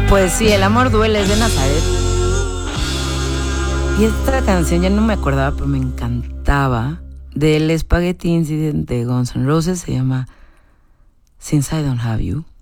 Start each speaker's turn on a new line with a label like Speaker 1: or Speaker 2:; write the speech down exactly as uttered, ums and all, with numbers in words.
Speaker 1: Pues sí, El amor duele, es de Nazaret. Y esta canción ya no me acordaba, pero me encantaba. Del Spaghetti Incident de Guns N' Roses, se llama Since I Don't Have You.